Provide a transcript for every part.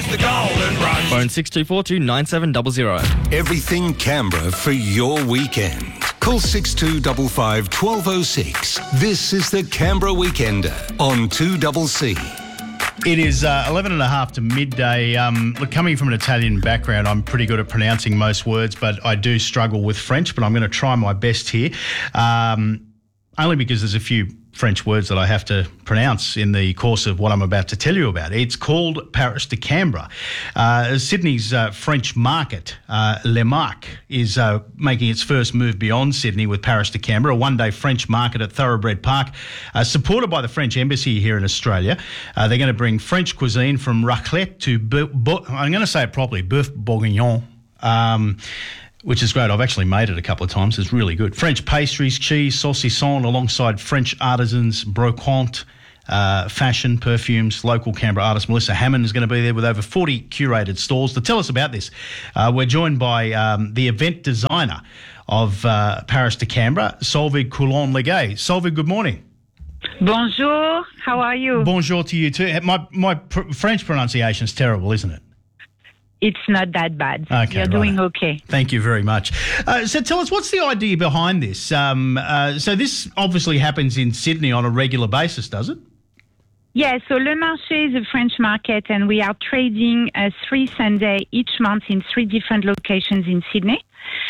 It's the Golden Rush. Phone 6242 9700. Everything Canberra for your weekend. Call 6255 1206. This is the Canberra Weekender on 2CC. It is 11 and a half to midday. Look, coming from an Italian background, I'm pretty good at pronouncing most words, but I do struggle with French, but I'm going to try my best here. Only because there's a few French words that I have to pronounce in the course of what I'm about to tell you about. It's called Paris to Canberra. Sydney's French market, Le Marque, is making its first move beyond Sydney with Paris to Canberra, a one-day French market at Thoroughbred Park, supported by the French Embassy here in Australia. They're going to bring French cuisine from raclette to, I'm going to say it properly, boeuf bourguignon, which is great. I've actually made it a couple of times. It's really good. French pastries, cheese, saucisson, alongside French artisans, brocante, fashion, perfumes. Local Canberra artist Melissa Hammond is going to be there with over 40 curated stalls. To tell us about this, we're joined by the event designer of Paris to Canberra, Solveig Coulon-Leguet. Solveig, good morning. Bonjour. How are you? Bonjour to you too. My French pronunciation is terrible, isn't it? It's not that bad. Okay, You're doing okay. Thank you very much. So tell us, what's the idea behind this? So this obviously happens in Sydney on a regular basis, does it? Yeah, so Le Marché is a French market, and we are trading 3 Sundays each month in 3 different locations in Sydney.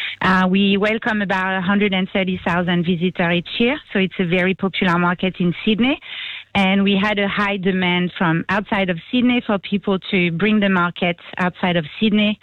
We welcome about 130,000 visitors each year, so it's a very popular market in Sydney. And we had a high demand from outside of Sydney for people to bring the market outside of Sydney.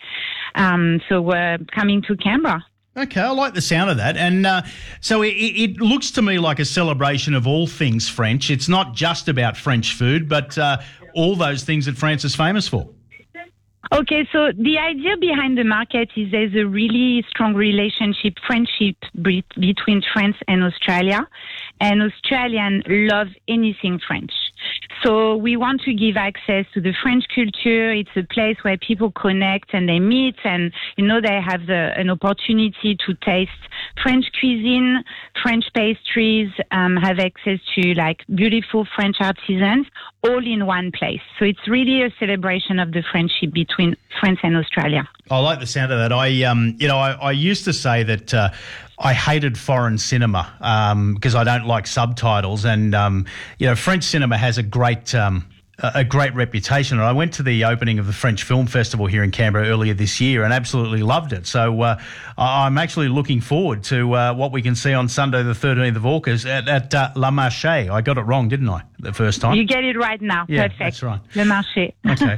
So we're coming to Canberra. Okay, I like the sound of that. And so it looks to me like a celebration of all things French. It's not just about French food, but all those things that France is famous for. Okay, so the idea behind the market is there's a really strong friendship between France and Australia, and Australians love anything French. So we want to give access to the French culture. It's a place where people connect and they meet, and they have an opportunity to taste French cuisine, French pastries, have access to like beautiful French artisans, all in one place. So it's really a celebration of the friendship between France and Australia. I like the sound of that. I used to say that I hated foreign cinema because I don't like subtitles, and French cinema has a great reputation. And I went to the opening of the French Film Festival here in Canberra earlier this year and absolutely loved it. So I'm actually looking forward to what we can see on Sunday the 13th of August at Le Marché. I got it wrong, didn't I, the first time? You get it right now. Yeah, perfect. That's right. Le Marché.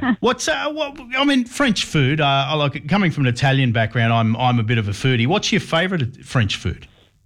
Okay. French food, coming from an Italian background, I'm a bit of a foodie. What's your favourite French food?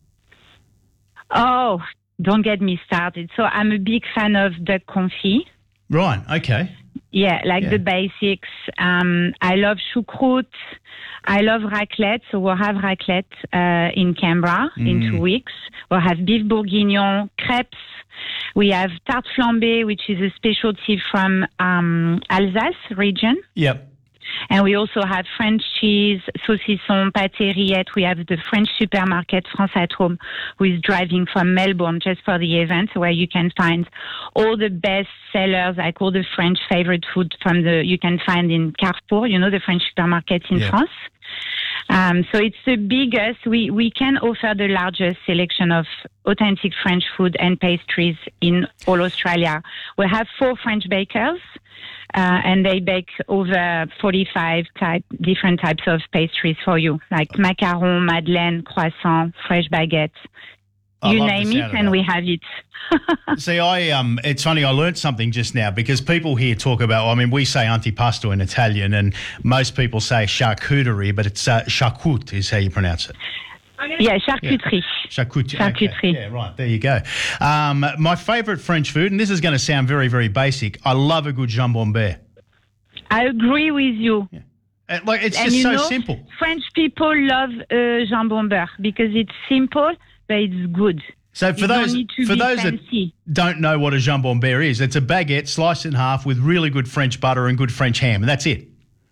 Oh, don't get me started. So I'm a big fan of duck confit. Right, okay. Yeah, the basics. I love choucroute. I love raclette. So we'll have raclette in Canberra in 2 weeks. We'll have beef bourguignon, crepes. We have tarte flambée, which is a specialty from Alsace region. Yep. And we also have French cheese, saucisson, pâté rillette. We have the French supermarket France at Home, who is driving from Melbourne just for the event, where you can find all the best sellers, like all the French favorite food you can find in Carrefour, the French supermarket in France. So it's the biggest. We can offer the largest selection of authentic French food and pastries in all Australia. We have 4 French bakers. And they bake over 45 different types of pastries for you, like macaron, madeleine, croissant, fresh baguette. You name it, and we have it. See, it's funny, I learnt something just now, because people here talk about, we say antipasto in Italian, and most people say charcuterie, but it's charcute is how you pronounce it. Yeah, charcuterie. Yeah. Charcuterie. Okay. Yeah, right. There you go. My favourite French food, and this is going to sound very, very basic, I love a good jambon-beurre. I agree with you. Yeah. It's just so simple. French people love jambon-beurre because it's simple, but it's good. So for those that don't know what a jambon-beurre is, it's a baguette sliced in half with really good French butter and good French ham, and that's it.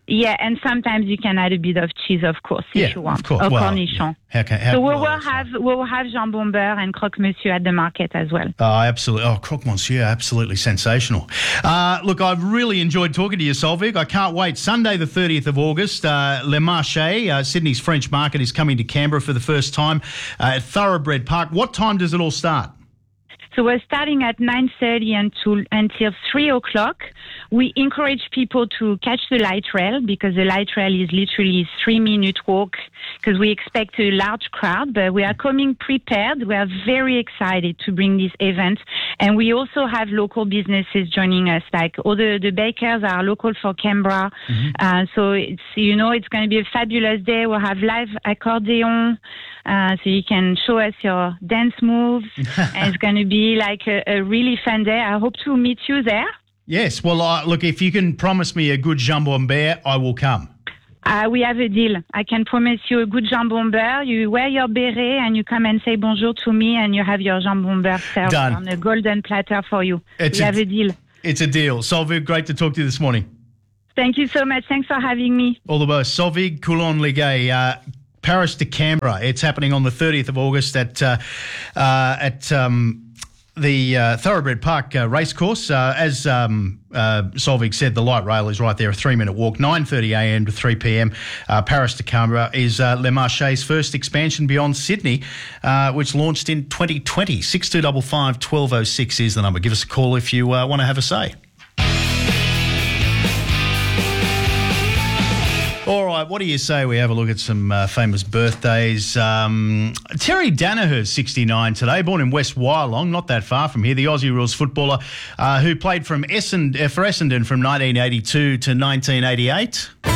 Yeah, and sometimes you can add a bit of cheese, of course, if you want, of course. or Well, cornichon. yeah. So we will have jambon beurre and croque monsieur at the market as well. Oh, absolutely. Oh, croque monsieur, absolutely sensational. Look, I've really enjoyed talking to you, Solveig. I can't wait. Sunday, the 30th of August, Le Marché, Sydney's French market, is coming to Canberra for the first time at Thoroughbred Park. What time does it all start? So we're starting at 9:30 until 3 o'clock. We encourage people to catch the light rail because the light rail is literally a 3-minute walk because we expect a large crowd, but we are coming prepared. We are very excited to bring this event. And we also have local businesses joining us, like all the bakers are local for Canberra. So it's going to be a fabulous day. We'll have live accordion. So you can show us your dance moves. And it's going to be like a really fun day. I hope to meet you there. Yes. Well, look, if you can promise me a good jambon beurre, I will come. We have a deal. I can promise you a good jambon beurre. You wear your beret and you come and say bonjour to me and you have your jambon beurre served Done. on a golden platter for you. We have a deal. It's a deal. Solveig, great to talk to you this morning. Thank you so much. Thanks for having me. All the best. Solveig Coulon-Liguet, Paris to Canberra. It's happening on the 30th of August at the Thoroughbred Park racecourse. As Solveig said, the light rail is right there, a 3-minute walk, 9:30 a.m. to 3 p.m. Paris to Canberra is Le Marché's first expansion beyond Sydney, which launched in 2020. 6255 1206 is the number. Give us a call if you want to have a say. All right, what do you say we have a look at some famous birthdays? Terry Danaher's 69 today, born in West Wyalong, not that far from here, the Aussie Rules footballer who played for Essendon from 1982 to 1988.